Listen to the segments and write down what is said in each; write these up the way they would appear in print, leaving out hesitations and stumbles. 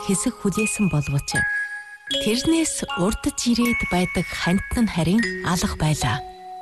хэсэг хүлээсэн боловч тэрнээс урдж ирээд байдаг хантан харин алга байлаа.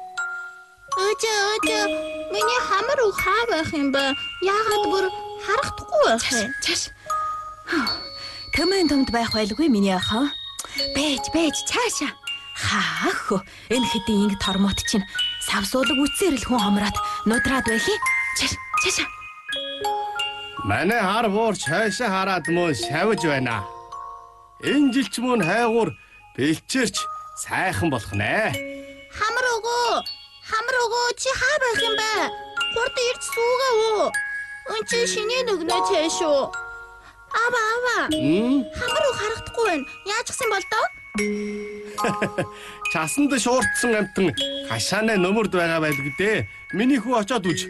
Өөжөө, миний хамар уу хаа байх юм бэ? Яагаад бүр харагдахгүй байх вэ? Чааш. Тэмэн томд байх байлгүй миний ахаа. Бэж цаашаа. Хаах. Энэ хэдийн ингэ тормот чинь савсуулаг үтсээр л хүн хомроод нудраад байхи. Чаашаа. Манай хар буур цаашаа хараад мөн шавж байна. Энэ жилч мөн хайгуур бэлчээрч сайхан болох нэ. Хамар өгөө чи хаа байх юм бэ? Хурд ирж суугаа уу? Өн чи шинэ нөгнөө цаашуу. Аваа. Хамар уу харагдахгүй байна. Яаж гисэн бол доо? Часанд шуурдсан амтан хашааны нөмөрд байгаа байдаг дээ. Миний хүү очоод үж.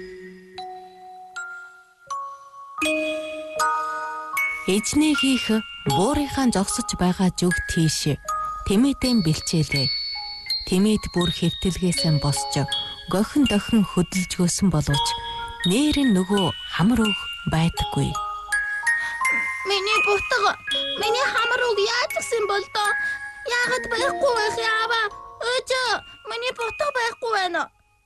Эзнийгийнх буурынхаа зогсож байгаа зүг тийш тэмээдэн бэлчээлээ. Тэмээд бүр хэвтэлгээсэн босч гохин дохин хөдөлж гөсөн боловч нээрэн нөгөө хамар өг байдаггүй. Миний хамар өг яаж гисэн бол доо? Яагаад байхгүй байх яава? Өөжөө, миний бутга байхгүй байна.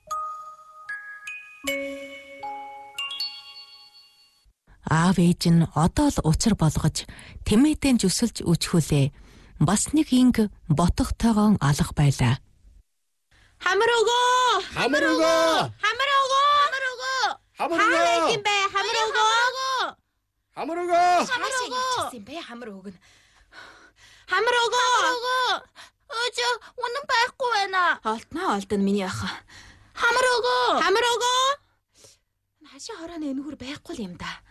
Аав ээж нь одоо л учир болгож тэмээдэн зүсэлж үчхүүлээ. Бас нэг инг ботготойгоо алга байлаа. Хамар өгөө. Хамар өгөө. Хамар өгөө. Өөжөө, үнэн байхгүй байна. Олдно миний ахаа. Хамар өгөө. Хашаа хороон энэхүр байхгүй юм да.